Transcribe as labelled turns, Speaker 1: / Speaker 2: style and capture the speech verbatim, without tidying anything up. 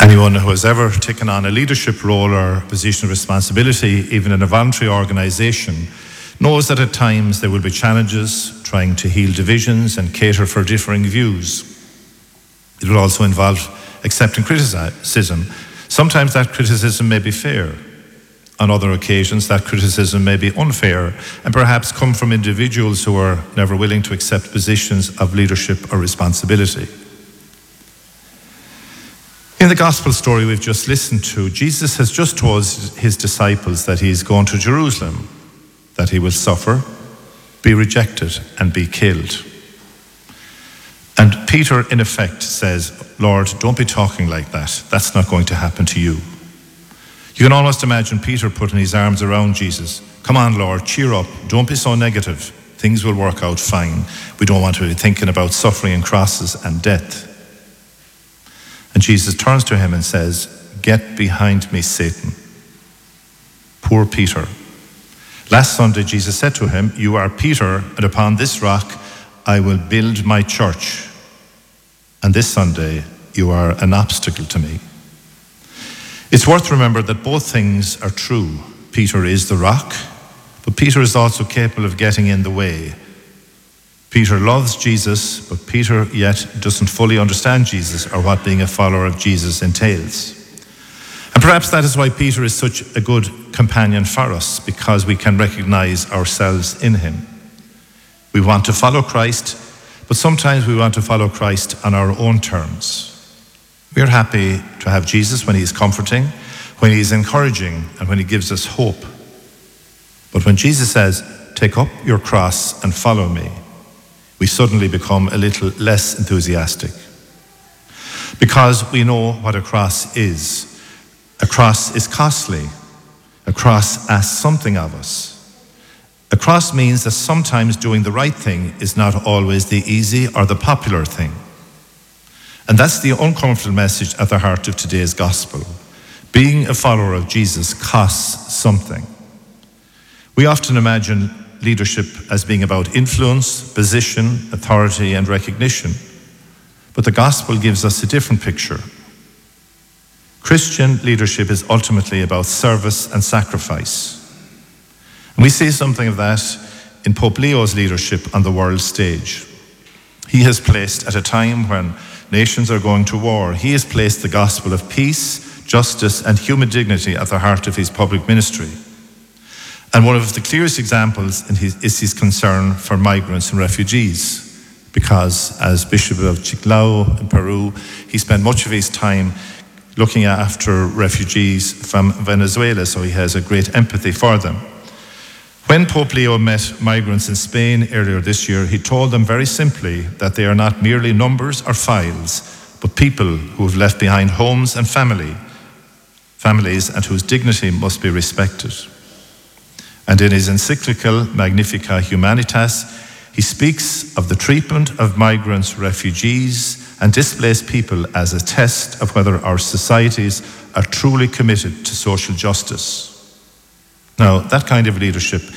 Speaker 1: Anyone who has ever taken on a leadership role or position of responsibility, even in a voluntary organisation, knows that at times there will be challenges trying to heal divisions and cater for differing views. It will also involve accepting criticism. Sometimes that criticism may be fair. On other occasions, that criticism may be unfair and perhaps come from individuals who are never willing to accept positions of leadership or responsibility. In the gospel story we've just listened to, Jesus has just told his disciples that he is going to Jerusalem, that he will suffer, be rejected, and be killed. And Peter, in effect, says, Lord, don't be talking like that. That's not going to happen to you. You can almost imagine Peter putting his arms around Jesus. Come on, Lord, cheer up. Don't be so negative. Things will work out fine. We don't want to be thinking about suffering and crosses and death. And Jesus turns to him and says, get behind me, Satan. Poor Peter. Last Sunday, Jesus said to him, you are Peter, and upon this rock I will build my church. And this Sunday, you are an obstacle to me. It's worth remembering that both things are true. Peter is the rock, but Peter is also capable of getting in the way. Peter loves Jesus, but Peter yet doesn't fully understand Jesus or what being a follower of Jesus entails. And perhaps that is why Peter is such a good companion for us, because we can recognize ourselves in him. We want to follow Christ, but sometimes we want to follow Christ on our own terms. We are happy to have Jesus when he is comforting, when he is encouraging, and when he gives us hope. But when Jesus says, take up your cross and follow me, we suddenly become a little less enthusiastic. Because we know what a cross is. A cross is costly. A cross asks something of us. A cross means that sometimes doing the right thing is not always the easy or the popular thing. And that's the uncomfortable message at the heart of today's gospel. Being a follower of Jesus costs something. We often imagine leadership as being about influence, position, authority, and recognition. But the gospel gives us a different picture. Christian leadership is ultimately about service and sacrifice. And we see something of that in Pope Leo's leadership on the world stage. He has placed, at a time when nations are going to war, he has placed the gospel of peace, justice, and human dignity at the heart of his public ministry. And one of the clearest examples in his, is his concern for migrants and refugees, because as Bishop of Chiclao in Peru, he spent much of his time looking after refugees from Venezuela, so he has a great empathy for them. When Pope Leo met migrants in Spain earlier this year, he told them very simply that they are not merely numbers or files, but people who have left behind homes and family, families and whose dignity must be respected. And in his encyclical Magnificat Humanitas, he speaks of the treatment of migrants, refugees, and displaced people as a test of whether our societies are truly committed to social justice. Now, that kind of leadership